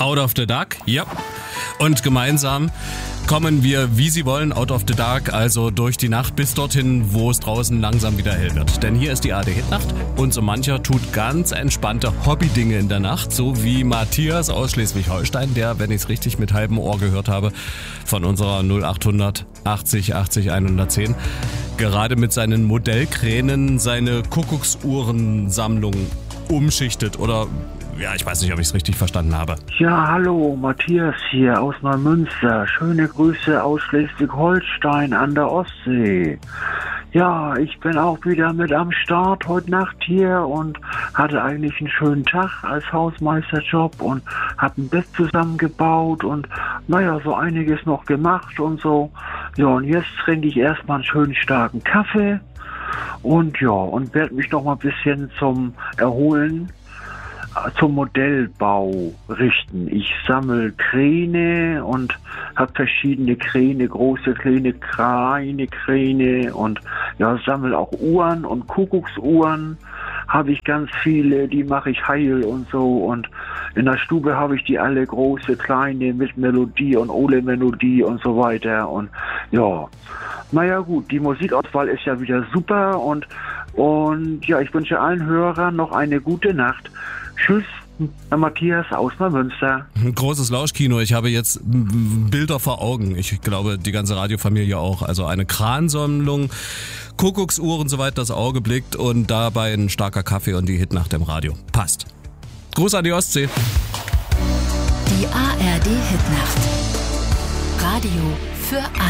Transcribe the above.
Out of the Dark, ja. Und gemeinsam kommen wir, wie Sie wollen, out of the dark, also durch die Nacht bis dorthin, wo es draußen langsam wieder hell wird. Denn hier ist die ARD-Hitnacht und so mancher tut ganz entspannte Hobbydinge in der Nacht, so wie Matthias aus Schleswig-Holstein, der, wenn ich es richtig mit halbem Ohr gehört habe, von unserer 0800 80 80 110, gerade mit seinen Modellkränen seine Kuckucksuhrensammlung umschichtet oder... Ja, ich weiß nicht, ob ich es richtig verstanden habe. Ja, hallo, Matthias hier aus Neumünster. Schöne Grüße aus Schleswig-Holstein an der Ostsee. Ja, ich bin auch wieder mit am Start heute Nacht hier und hatte eigentlich einen schönen Tag als Hausmeisterjob und habe ein Bett zusammengebaut und naja, so einiges noch gemacht und so. Ja, und jetzt trinke ich erstmal einen schönen starken Kaffee und ja, und werde mich noch mal ein bisschen zum Erholen zum Modellbau richten. Ich sammle Kräne und habe verschiedene Kräne, große Kräne, kleine Kräne und ja, sammle auch Uhren und Kuckucksuhren habe ich ganz viele, die mache ich heil und so und in der Stube habe ich die alle große, kleine mit Melodie und ohne Melodie und so weiter und ja, naja gut, die Musikauswahl ist ja wieder super und ja, ich wünsche allen Hörern noch eine gute Nacht. Tschüss, Matthias aus Neumünster. Großes Lauschkino, ich habe jetzt Bilder vor Augen. Ich glaube, die ganze Radiofamilie auch. Also eine Kransammlung, Kuckucksuhren, soweit das Auge blickt und dabei ein starker Kaffee und die Hitnacht im Radio. Passt. Gruß an die Ostsee. Die ARD Hitnacht. Radio für alle.